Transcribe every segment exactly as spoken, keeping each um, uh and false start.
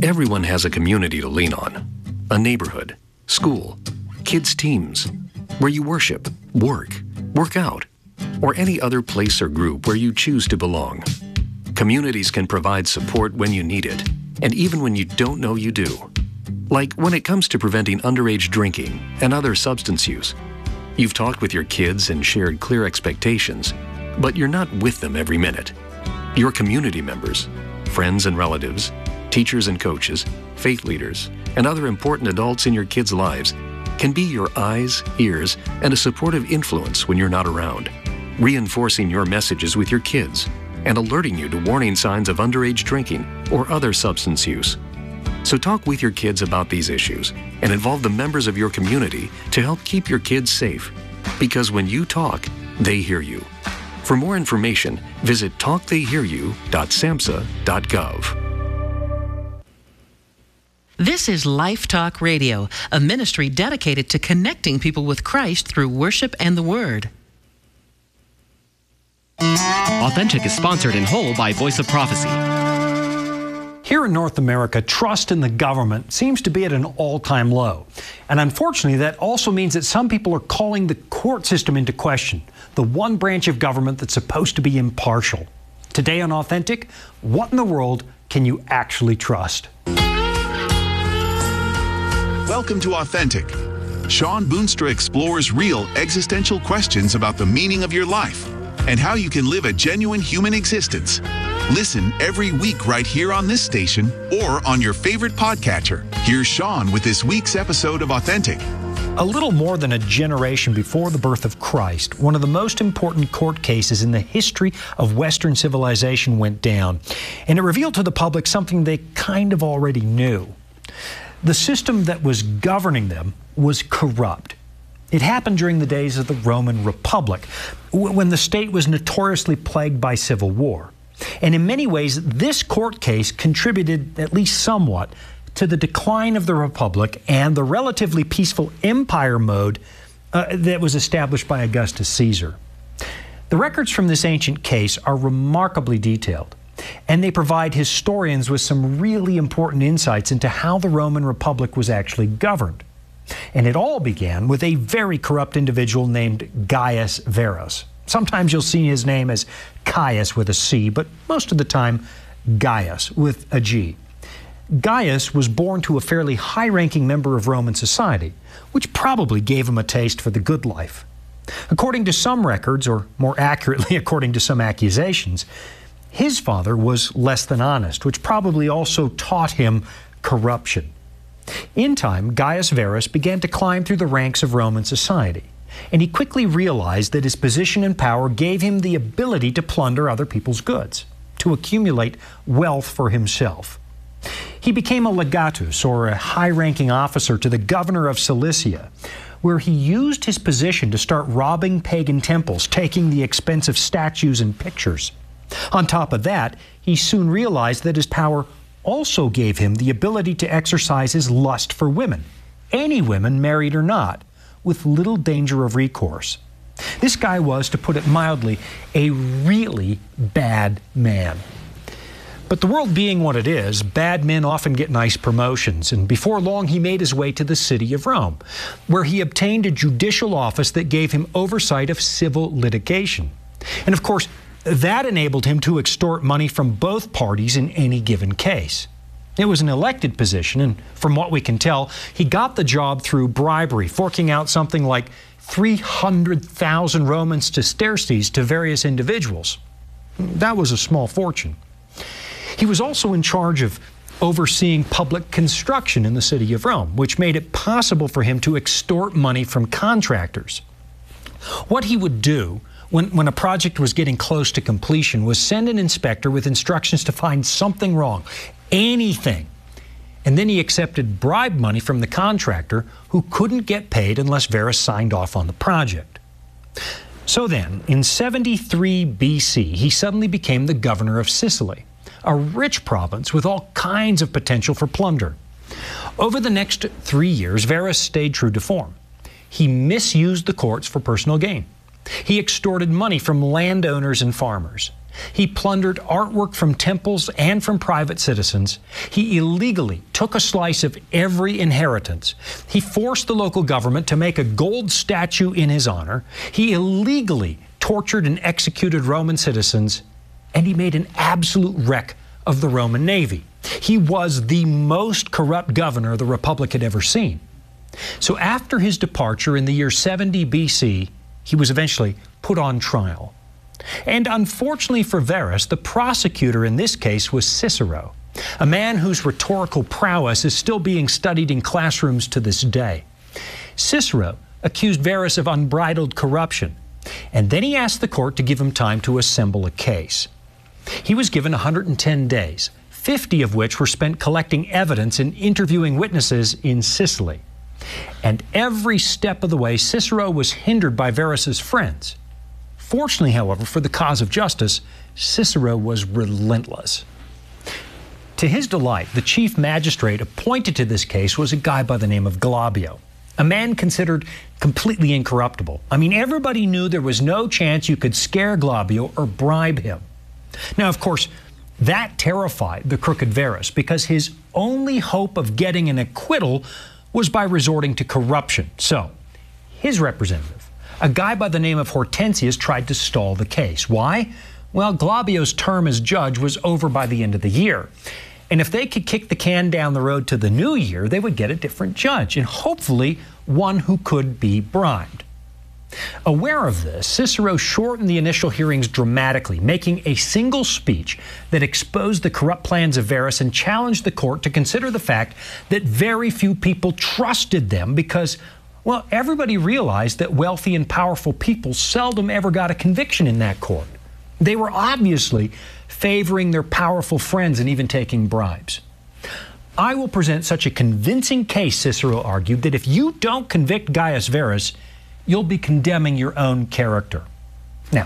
Everyone has a community to lean on. A neighborhood, school, kids' teams, where you worship, work, work out, or any other place or group where you choose to belong. Communities can provide support when you need it, and even when you don't know you do. Like when it comes to preventing underage drinking and other substance use. You've talked with your kids and shared clear expectations, but you're not with them every minute. Your community members, friends and relatives, teachers and coaches, faith leaders, and other important adults in your kids' lives can be your eyes, ears, and a supportive influence when you're not around, reinforcing your messages with your kids and alerting you to warning signs of underage drinking or other substance use. So talk with your kids about these issues and involve the members of your community to help keep your kids safe. Because when you talk, they hear you. For more information, visit talk they hear you dot samhsa dot gov. This is Life Talk Radio, a ministry dedicated to connecting people with Christ through worship and the Word. Authentic is sponsored in whole by Voice of Prophecy. Here in North America, trust in the government seems to be at an all-time low. And unfortunately, that also means that some people are calling the court system into question, the one branch of government that's supposed to be impartial. Today on Authentic, what in the world can you actually trust? Welcome to Authentic. Sean Boonstra explores real existential questions about the meaning of your life and how you can live a genuine human existence. Listen every week right here on this station or on your favorite podcatcher. Here's Sean with this week's episode of Authentic. A little more than a generation before the birth of Christ, one of the most important court cases in the history of Western civilization went down, and it revealed to the public something they kind of already knew. The system that was governing them was corrupt. It happened during the days of the Roman Republic, when the state was notoriously plagued by civil war. And in many ways, this court case contributed, at least somewhat, to the decline of the Republic and the relatively peaceful empire mode uh, that was established by Augustus Caesar. The records from this ancient case are remarkably detailed, and they provide historians with some really important insights into how the Roman Republic was actually governed. And it all began with a very corrupt individual named Gaius Verus. Sometimes you'll see his name as Caius with a C, but most of the time, Gaius with a G. Gaius was born to a fairly high-ranking member of Roman society, which probably gave him a taste for the good life. According to some records, or more accurately, according to some accusations, his father was less than honest, which probably also taught him corruption. In time, Gaius Verus began to climb through the ranks of Roman society, and he quickly realized that his position and power gave him the ability to plunder other people's goods, to accumulate wealth for himself. He became a legatus, or a high-ranking officer, to the governor of Cilicia, where he used his position to start robbing pagan temples, taking the expensive statues and pictures. On top of that, he soon realized that his power also gave him the ability to exercise his lust for women, any women, married or not, with little danger of recourse. This guy was, to put it mildly, a really bad man. But the world being what it is, bad men often get nice promotions, and before long he made his way to the city of Rome, where he obtained a judicial office that gave him oversight of civil litigation. And of course, that enabled him to extort money from both parties in any given case. It was an elected position, and from what we can tell, he got the job through bribery, forking out something like three hundred thousand Roman sesterces to various individuals. That was a small fortune. He was also in charge of overseeing public construction in the city of Rome, which made it possible for him to extort money from contractors. What he would do when, when a project was getting close to completion was send an inspector with instructions to find something wrong, anything. And then he accepted bribe money from the contractor, who couldn't get paid unless Verus signed off on the project. So then, in seventy-three B C, he suddenly became the governor of Sicily, a rich province with all kinds of potential for plunder. Over the next three years, Verus stayed true to form. He misused the courts for personal gain. He extorted money from landowners and farmers. He plundered artwork from temples and from private citizens. He illegally took a slice of every inheritance. He forced the local government to make a gold statue in his honor. He illegally tortured and executed Roman citizens, and he made an absolute wreck of the Roman Navy. He was the most corrupt governor the Republic had ever seen. So after his departure in the year seventy B C, he was eventually put on trial. And unfortunately for Verus, the prosecutor in this case was Cicero, a man whose rhetorical prowess is still being studied in classrooms to this day. Cicero accused Verus of unbridled corruption, and then he asked the court to give him time to assemble a case. He was given one hundred ten days, fifty of which were spent collecting evidence and interviewing witnesses in Sicily. And every step of the way, Cicero was hindered by Verus's friends. Fortunately, however, for the cause of justice, Cicero was relentless. To his delight, the chief magistrate appointed to this case was a guy by the name of Glabio, a man considered completely incorruptible. I mean, everybody knew there was no chance you could scare Glabio or bribe him. Now, of course, that terrified the crooked Verus because his only hope of getting an acquittal was by resorting to corruption. So, his representative, a guy by the name of Hortensius, tried to stall the case. Why? Well, Glabio's term as judge was over by the end of the year. And if they could kick the can down the road to the new year, they would get a different judge, and hopefully one who could be bribed. Aware of this, Cicero shortened the initial hearings dramatically, making a single speech that exposed the corrupt plans of Verus and challenged the court to consider the fact that very few people trusted them because, well, everybody realized that wealthy and powerful people seldom ever got a conviction in that court. They were obviously favoring their powerful friends and even taking bribes. I will present such a convincing case, Cicero argued, that if you don't convict Gaius Verus, you'll be condemning your own character. Now,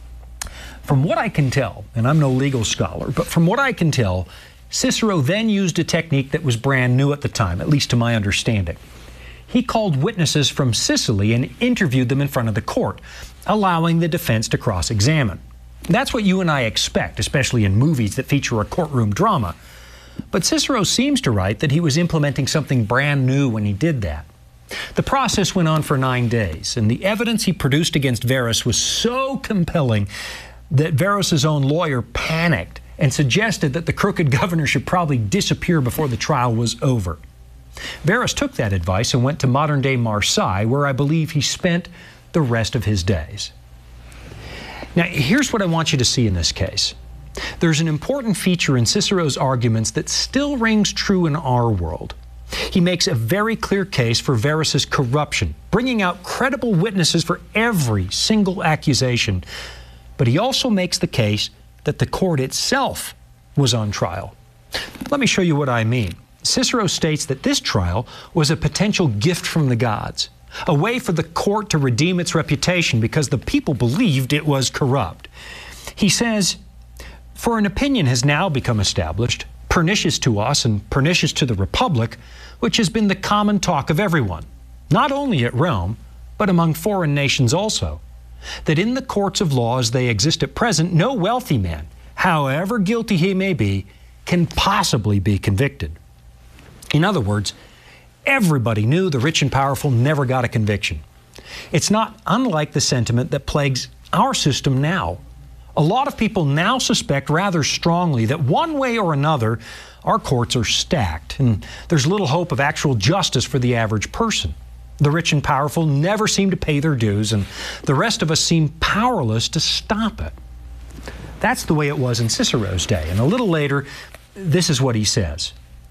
from what I can tell, and I'm no legal scholar, but from what I can tell, Cicero then used a technique that was brand new at the time, at least to my understanding. He called witnesses from Sicily and interviewed them in front of the court, allowing the defense to cross-examine. That's what you and I expect, especially in movies that feature a courtroom drama. But Cicero seems to write that he was implementing something brand new when he did that. The process went on for nine days, and the evidence he produced against Verus was so compelling that Verus's own lawyer panicked and suggested that the crooked governor should probably disappear before the trial was over. Verus took that advice and went to modern-day Marseille, where I believe he spent the rest of his days. Now, here's what I want you to see in this case. There's an important feature in Cicero's arguments that still rings true in our world. He makes a very clear case for Verus's corruption, bringing out credible witnesses for every single accusation. But he also makes the case that the court itself was on trial. Let me show you what I mean. Cicero states that this trial was a potential gift from the gods, a way for the court to redeem its reputation because the people believed it was corrupt. He says, "For an opinion has now become established, pernicious to us and pernicious to the Republic, which has been the common talk of everyone, not only at Rome, but among foreign nations also, that in the courts of law as they exist at present, no wealthy man, however guilty he may be, can possibly be convicted." In other words, everybody knew the rich and powerful never got a conviction. It's not unlike the sentiment that plagues our system now. A lot of people now suspect rather strongly that one way or another, our courts are stacked, and there's little hope of actual justice for the average person. The rich and powerful never seem to pay their dues, and the rest of us seem powerless to stop it. That's the way it was in Cicero's day, and a little later, this is what he says.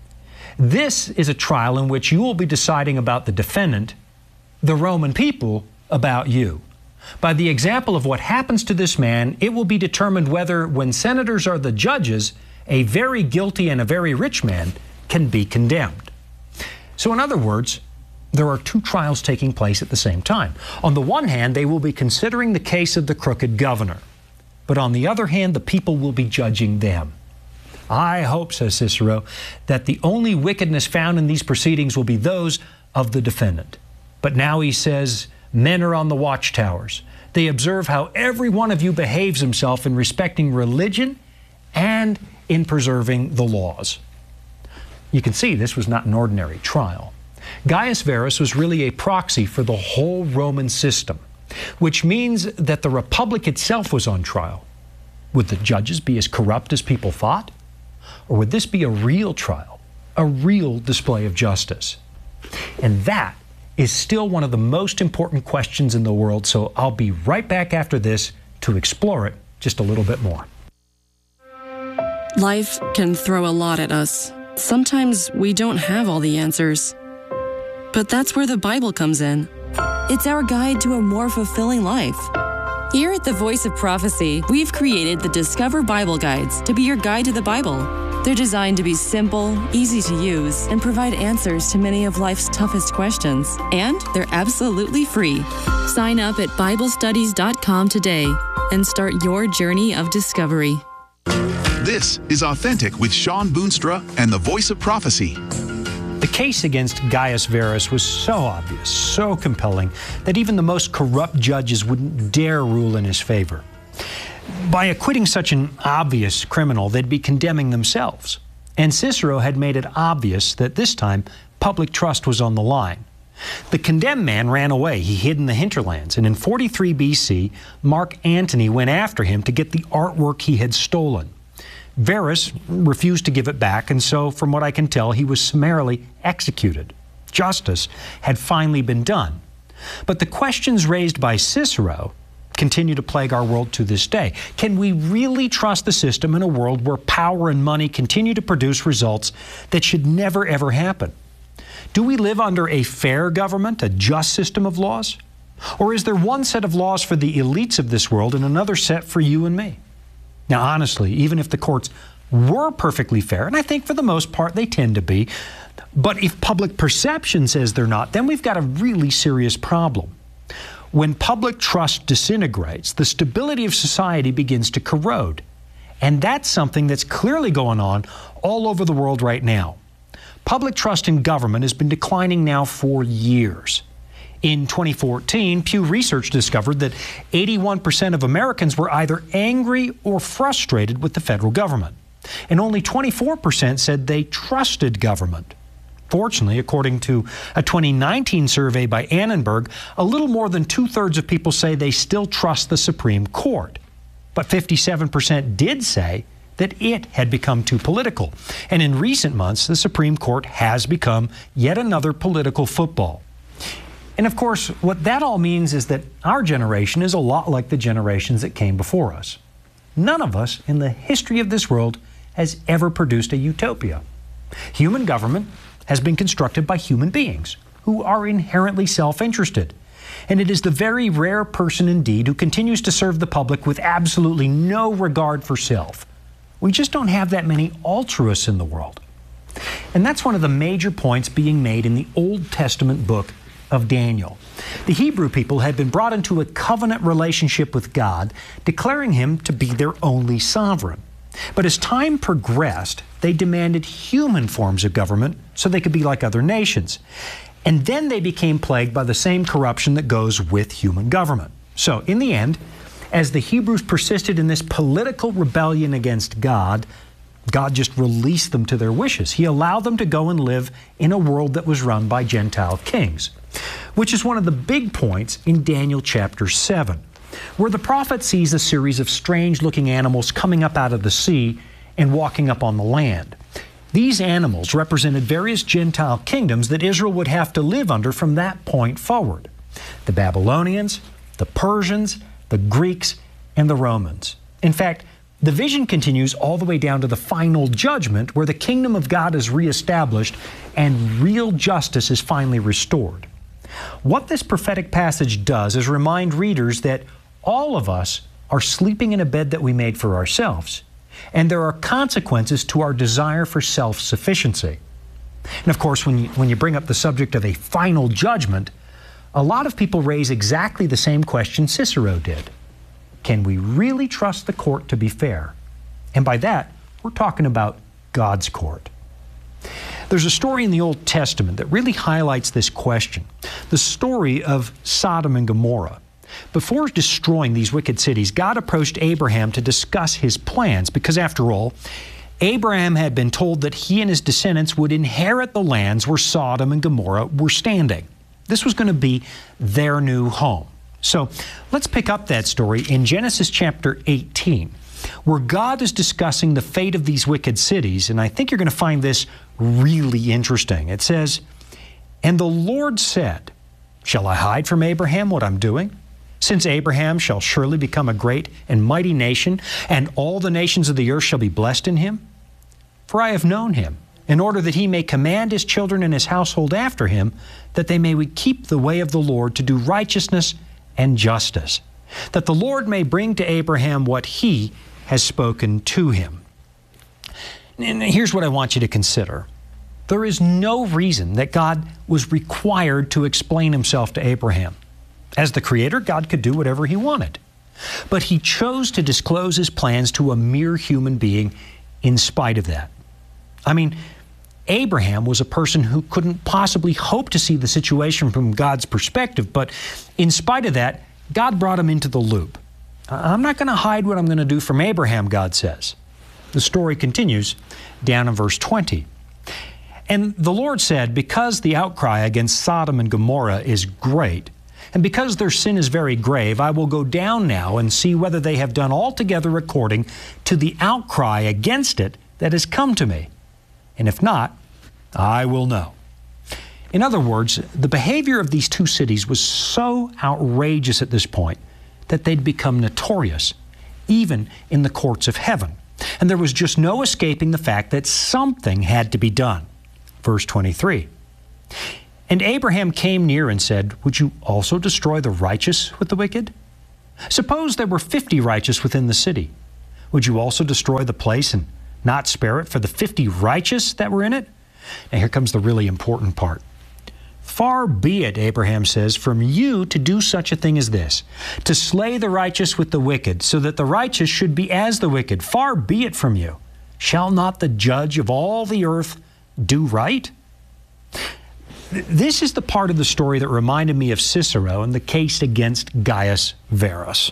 "This is a trial in which you will be deciding about the defendant, the Roman people about you. By the example of what happens to this man, it will be determined whether, when senators are the judges, a very guilty and a very rich man can be condemned." So in other words, there are two trials taking place at the same time. On the one hand, they will be considering the case of the crooked governor. But on the other hand, the people will be judging them. "I hope," says Cicero, "that the only wickedness found in these proceedings will be those of the defendant." But now he says, "Men are on the watchtowers. They observe how every one of you behaves himself in respecting religion and in preserving the laws. You can see this was not an ordinary trial. Gaius Verus was really a proxy for the whole Roman system, which means that the Republic itself was on trial. Would the judges be as corrupt as people thought? Or would this be a real trial, a real display of justice? And that is still one of the most important questions in the world, so I'll be right back after this to explore it just a little bit more. Life can throw a lot at us. Sometimes we don't have all the answers. But that's where the Bible comes in. It's our guide to a more fulfilling life. Here at the Voice of Prophecy, we've created the Discover Bible Guides to be your guide to the Bible. They're designed to be simple, easy to use, and provide answers to many of life's toughest questions. And they're absolutely free. Sign up at Bible Studies dot com today and start your journey of discovery. This is Authentic with Shawn Boonstra and the Voice of Prophecy. The case against Gaius Verus was so obvious, so compelling, that even the most corrupt judges wouldn't dare rule in his favor. By acquitting such an obvious criminal, they'd be condemning themselves. And Cicero had made it obvious that this time public trust was on the line. The condemned man ran away. He hid in the hinterlands. And in forty-three B C, Mark Antony went after him to get the artwork he had stolen. Verus refused to give it back, and so, from what I can tell, he was summarily executed. Justice had finally been done. But the questions raised by Cicero continue to plague our world to this day. Can we really trust the system in a world where power and money continue to produce results that should never, ever happen? Do we live under a fair government, a just system of laws? Or is there one set of laws for the elites of this world and another set for you and me? Now, honestly, even if the courts were perfectly fair, and I think for the most part they tend to be, but if public perception says they're not, then we've got a really serious problem. When public trust disintegrates, the stability of society begins to corrode. And that's something that's clearly going on all over the world right now. Public trust in government has been declining now for years. In twenty fourteen, Pew Research discovered that eighty-one percent of Americans were either angry or frustrated with the federal government. And only twenty-four percent said they trusted government. Fortunately, according to a twenty nineteen survey by Annenberg, a little more than two-thirds of people say they still trust the Supreme Court. But fifty-seven percent did say that it had become too political. And in recent months, the Supreme Court has become yet another political football. And of course, what that all means is that our generation is a lot like the generations that came before us. None of us in the history of this world has ever produced a utopia. Human government has been constructed by human beings who are inherently self-interested. And it is the very rare person indeed who continues to serve the public with absolutely no regard for self. We just don't have that many altruists in the world. And that's one of the major points being made in the Old Testament book of Daniel. The Hebrew people had been brought into a covenant relationship with God, declaring Him to be their only sovereign. But as time progressed, they demanded human forms of government so they could be like other nations. And then they became plagued by the same corruption that goes with human government. So in the end, as the Hebrews persisted in this political rebellion against God, God just released them to their wishes. He allowed them to go and live in a world that was run by Gentile kings, which is one of the big points in Daniel chapter seven, where the prophet sees a series of strange-looking animals coming up out of the sea and walking up on the land. These animals represented various Gentile kingdoms that Israel would have to live under from that point forward: the Babylonians, the Persians, the Greeks, and the Romans. In fact, the vision continues all the way down to the final judgment, where the kingdom of God is reestablished and real justice is finally restored. What this prophetic passage does is remind readers that all of us are sleeping in a bed that we made for ourselves, and there are consequences to our desire for self-sufficiency. And of course, when you, when you bring up the subject of a final judgment, a lot of people raise exactly the same question Cicero did. Can we really trust the court to be fair? And by that, we're talking about God's court. There's a story in the Old Testament that really highlights this question. The story of Sodom and Gomorrah. Before destroying these wicked cities, God approached Abraham to discuss his plans because, after all, Abraham had been told that he and his descendants would inherit the lands where Sodom and Gomorrah were standing. This was going to be their new home. So let's pick up that story in Genesis chapter eighteen, where God is discussing the fate of these wicked cities, and I think you're going to find this really interesting. It says, "And the Lord said, Shall I hide from Abraham what I'm doing? Since Abraham shall surely become a great and mighty nation, and all the nations of the earth shall be blessed in him? For I have known him, in order that he may command his children and his household after him, that they may keep the way of the Lord to do righteousness and justice, that the Lord may bring to Abraham what he has spoken to him." And here's what I want you to consider. There is no reason that God was required to explain himself to Abraham. As the Creator, God could do whatever he wanted. But he chose to disclose his plans to a mere human being in spite of that. I mean, Abraham was a person who couldn't possibly hope to see the situation from God's perspective, but in spite of that, God brought him into the loop. I'm not going to hide what I'm going to do from Abraham, God says. The story continues down in verse twenty. "And the Lord said, because the outcry against Sodom and Gomorrah is great, and because their sin is very grave, I will go down now and see whether they have done altogether according to the outcry against it that has come to me. And if not, I will know." In other words, the behavior of these two cities was so outrageous at this point that they'd become notorious, even in the courts of heaven. And there was just no escaping the fact that something had to be done. Verse twenty-three. "And Abraham came near and said, Would you also destroy the righteous with the wicked? Suppose there were fifty righteous within the city. Would you also destroy the place and not spare it for the fifty righteous that were in it?" Now here comes the really important part. "Far be it," Abraham says, "from you to do such a thing as this, to slay the righteous with the wicked, so that the righteous should be as the wicked. Far be it from you. Shall not the judge of all the earth do right?" This is the part of the story that reminded me of Cicero and the case against Gaius Verus.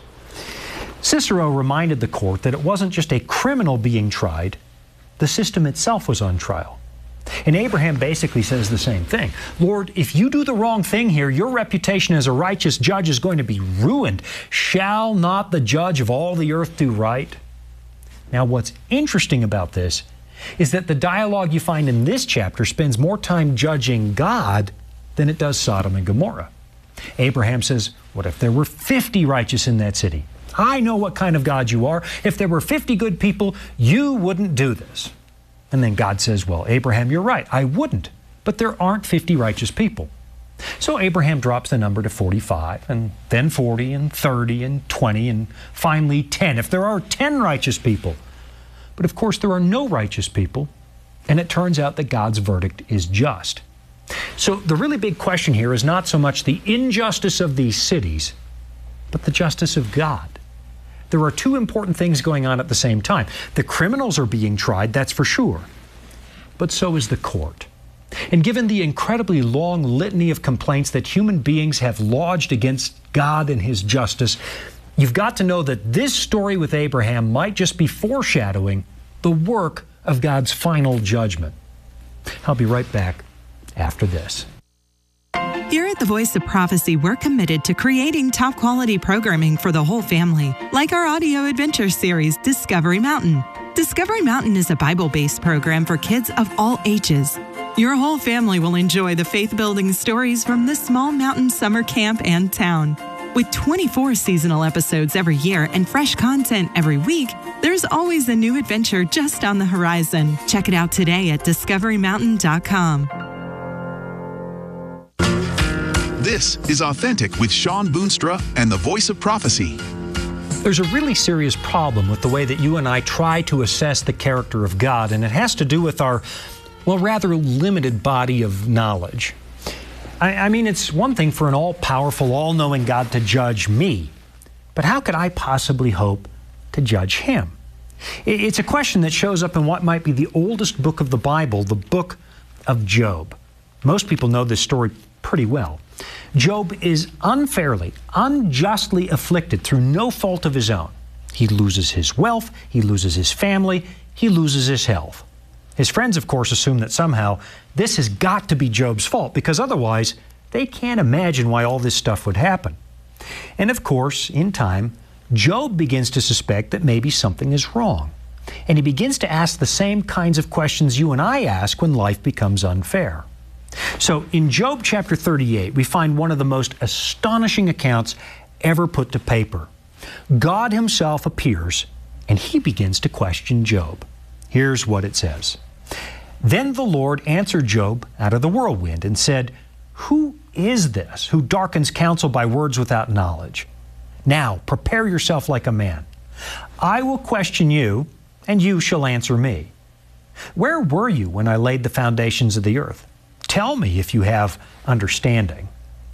Cicero reminded the court that it wasn't just a criminal being tried, the system itself was on trial. And Abraham basically says the same thing. Lord, if you do the wrong thing here, your reputation as a righteous judge is going to be ruined. Shall not the judge of all the earth do right? Now, what's interesting about this is that the dialogue you find in this chapter spends more time judging God than it does Sodom and Gomorrah. Abraham says, what if there were fifty righteous in that city? I know what kind of God you are. If there were fifty good people, you wouldn't do this. And then God says, well, Abraham, you're right, I wouldn't. But there aren't fifty righteous people. So Abraham drops the number to forty-five, and then forty, and thirty, and twenty, and finally ten. If there are ten righteous people. But of course, there are no righteous people, and it turns out that God's verdict is just. So the really big question here is not so much the injustice of these cities, but the justice of God. There are two important things going on at the same time. The criminals are being tried, that's for sure, but so is the court. And given the incredibly long litany of complaints that human beings have lodged against God and His justice, you've got to know that this story with Abraham might just be foreshadowing the work of God's final judgment. I'll be right back after this. Here at the Voice of Prophecy, we're committed to creating top quality programming for the whole family, like our audio adventure series, Discovery Mountain. Discovery Mountain is a Bible-based program for kids of all ages. Your whole family will enjoy the faith-building stories from the Small Mountain Summer Camp and Town. With twenty-four seasonal episodes every year and fresh content every week, there's always a new adventure just on the horizon. Check it out today at discovery mountain dot com. This is Authentic with Shawn Boonstra and the Voice of Prophecy. There's a really serious problem with the way that you and I try to assess the character of God, and it has to do with our, well, rather limited body of knowledge. I, I mean, it's one thing for an all-powerful, all-knowing God to judge me, but how could I possibly hope to judge Him? It, it's a question that shows up in what might be the oldest book of the Bible, the book of Job. Most people know this story pretty well. Job is unfairly, unjustly afflicted through no fault of his own. He loses his wealth, he loses his family, he loses his health. His friends, of course, assume that somehow this has got to be Job's fault, because otherwise they can't imagine why all this stuff would happen. And of course, in time, Job begins to suspect that maybe something is wrong. And he begins to ask the same kinds of questions you and I ask when life becomes unfair. So in Job chapter thirty-eight, we find one of the most astonishing accounts ever put to paper. God himself appears, and he begins to question Job. Here's what it says. Then the Lord answered Job out of the whirlwind and said, "Who is this who darkens counsel by words without knowledge? Now prepare yourself like a man. I will question you, and you shall answer me. Where were you when I laid the foundations of the earth? Tell me if you have understanding."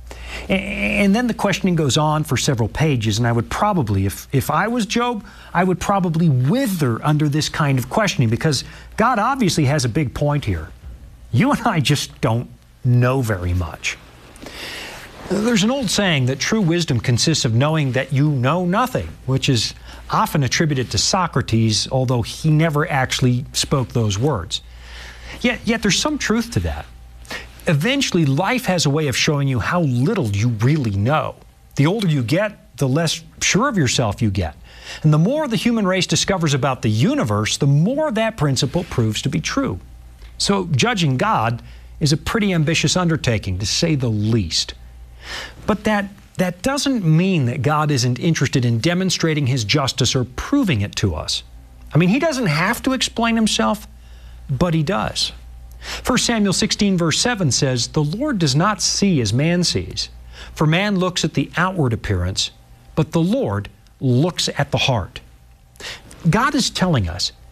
And then the questioning goes on for several pages, and I would probably, if, if I was Job, I would probably wither under this kind of questioning, because God obviously has a big point here. You and I just don't know very much. There's an old saying that true wisdom consists of knowing that you know nothing, which is often attributed to Socrates, although he never actually spoke those words. Yet, yet there's some truth to that. Eventually, life has a way of showing you how little you really know. The older you get, the less sure of yourself you get. And the more the human race discovers about the universe, the more that principle proves to be true. So judging God is a pretty ambitious undertaking, to say the least. But that, that doesn't mean that God isn't interested in demonstrating his justice or proving it to us. I mean, he doesn't have to explain himself, but he does. First Samuel sixteen verse seven says, "The Lord does not see as man sees, for man looks at the outward appearance, but the Lord looks at the heart." God is telling us